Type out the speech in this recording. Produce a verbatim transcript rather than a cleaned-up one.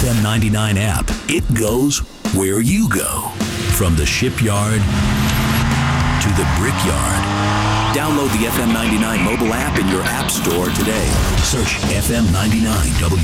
M ninety-nine app. It goes where you go. From the shipyard to the brickyard. Download the F M ninety-nine mobile app in your app store today. Search F M ninety-nine W